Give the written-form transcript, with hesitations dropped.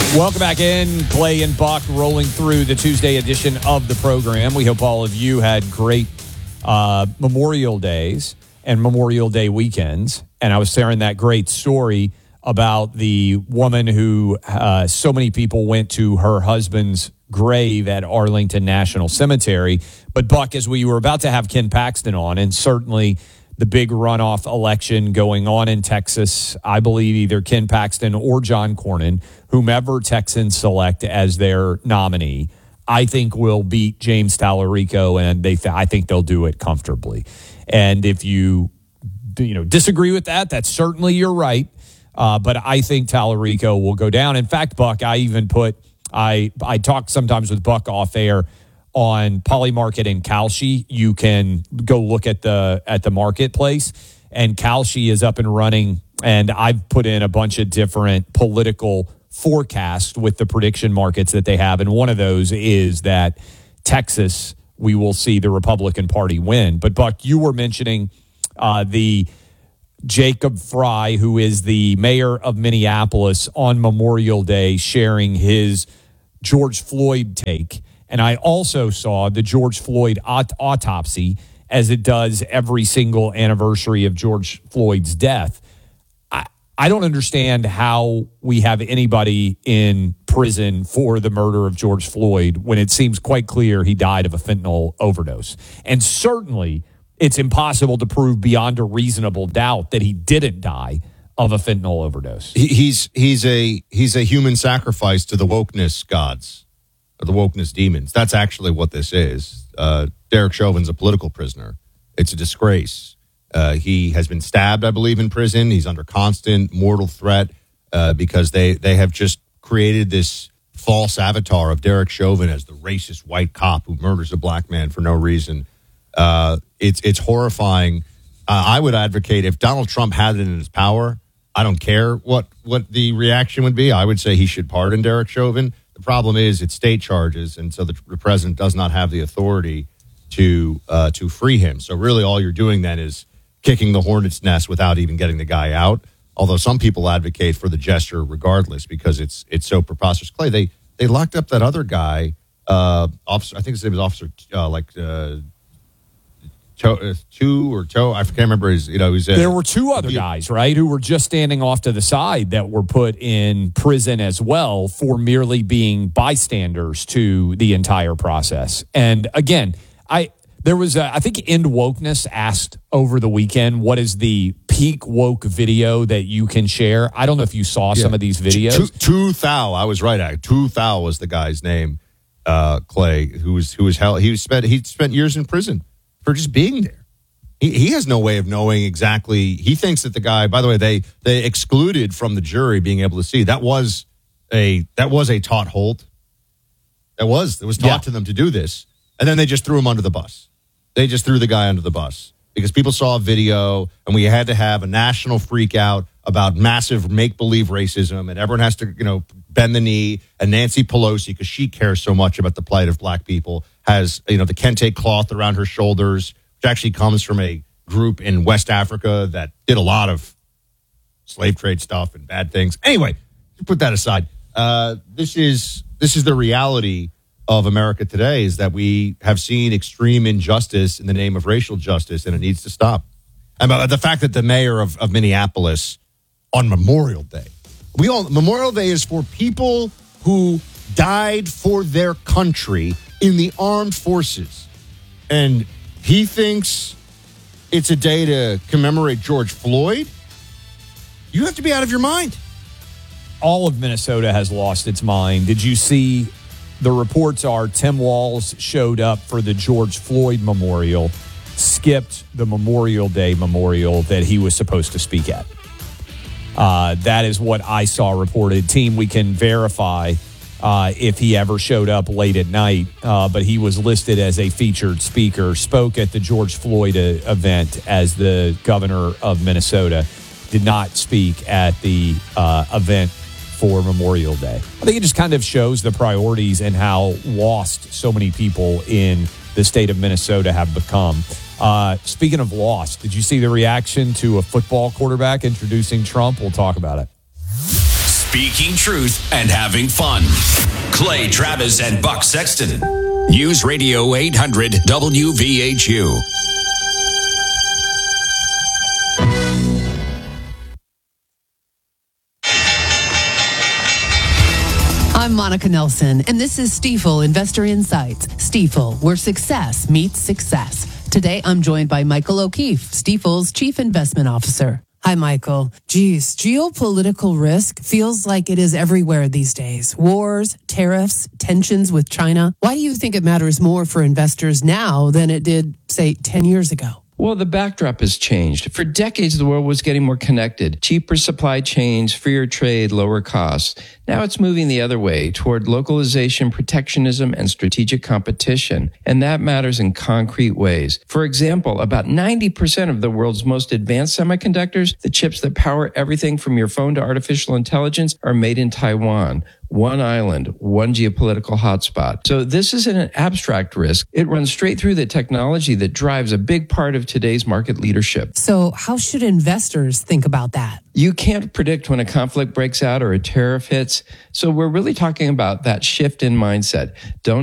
Welcome back in. Clay and Buck rolling through the Tuesday edition of the program. We hope all of you had great Memorial Days and Memorial Day weekends. And I was sharing that great story about the woman who so many people went to her husband's grave at Arlington National Cemetery. But, Buck, as we were about to have Ken Paxton on, and certainly the big runoff election going on in Texas, I believe either Ken Paxton or John Cornyn, whomever Texans select as their nominee, I think will beat James Tallarico, and I think they'll do it comfortably. And if you disagree with that, that's certainly your right. But I think Tallarico will go down. In fact, Buck, I talk sometimes with Buck off air on Polymarket and Kalshi. You can go look at the marketplace, and Kalshi is up and running. And I've put in a bunch of different political forecasts with the prediction markets that they have. And one of those is that Texas, we will see the Republican Party win. But Buck, you were mentioning the Jacob Fry, who is the mayor of Minneapolis, on Memorial Day sharing his George Floyd take. And I also saw the George Floyd autopsy, as it does every single anniversary of George Floyd's death. I don't understand how we have anybody in prison for the murder of George Floyd when it seems quite clear he died of a fentanyl overdose. And certainly it's impossible to prove beyond a reasonable doubt that he didn't die of a fentanyl overdose. He's a human sacrifice to the wokeness gods, or the wokeness demons. That's actually what this is. Derek Chauvin's a political prisoner. It's a disgrace. He has been stabbed, I believe, in prison. He's under constant mortal threat because they have just created this false avatar of Derek Chauvin as the racist white cop who murders a black man for no reason. It's horrifying. I would advocate, if Donald Trump had it in his power, I don't care what the reaction would be. I would say he should pardon Derek Chauvin. The problem is it's state charges, and so the president does not have the authority to free him. So really all you're doing then is kicking the hornet's nest without even getting the guy out. Although some people advocate for the gesture regardless because it's so preposterous. Clay, they locked up that other guy, officer. I think his name was Officer I can't remember his. There were two other guys, right, who were just standing off to the side that were put in prison as well for merely being bystanders to the entire process. And again, there was I think End Wokeness asked over the weekend, what is the peak woke video that you can share? I don't know if you saw some of these videos. Tu Thao, I was right. Tu Thao was the guy's name. Clay, who was held. He spent years in prison for just being there. He has no way of knowing exactly. He thinks that the guy. By the way, they excluded from the jury being able to see. That was a taught hold. It was taught to them to do this, and then they just threw him under the bus. They just threw the guy under the bus because people saw a video, and we had to have a national freak out about massive make-believe racism, and everyone has to, bend the knee. And Nancy Pelosi, because she cares so much about the plight of black people, has, the kente cloth around her shoulders, which actually comes from a group in West Africa that did a lot of slave trade stuff and bad things. Anyway, put that aside. This is the reality of America today, is that we have seen extreme injustice in the name of racial justice, and it needs to stop. And the fact that the mayor of Minneapolis on Memorial Day, Memorial Day is for people who died for their country in the armed forces, and he thinks it's a day to commemorate George Floyd. You have to be out of your mind. All of Minnesota has lost its mind. Did you see? The reports are Tim Walz showed up for the George Floyd memorial, skipped the Memorial Day memorial that he was supposed to speak at. That is what I saw reported. Team, we can verify if he ever showed up late at night, but he was listed as a featured speaker, spoke at the George Floyd event as the governor of Minnesota, did not speak at the event for Memorial Day. I think it just kind of shows the priorities and how lost so many people in the state of Minnesota have become. Speaking of lost, did you see the reaction to a football quarterback introducing Trump? We'll talk about it. Speaking truth and having fun. Clay Travis and Buck Sexton. News Radio 800 WVHU. I'm Monica Nelson, and this is Stifel Investor Insights. Stifel, where success meets success. Today, I'm joined by Michael O'Keefe, Stifel's Chief Investment Officer. Hi, Michael. Geez, geopolitical risk feels like it is everywhere these days. Wars, tariffs, tensions with China. Why do you think it matters more for investors now than it did, say, 10 years ago? Well, the backdrop has changed. For decades, the world was getting more connected. Cheaper supply chains, freer trade, lower costs. Now it's moving the other way toward localization, protectionism, and strategic competition. And that matters in concrete ways. For example, about 90% of the world's most advanced semiconductors, the chips that power everything from your phone to artificial intelligence, are made in Taiwan. One island, one geopolitical hotspot. So this isn't an abstract risk. It runs straight through the technology that drives a big part of today's market leadership. So how should investors think about that? You can't predict when a conflict breaks out or a tariff hits. So we're really talking about that shift in mindset. Don't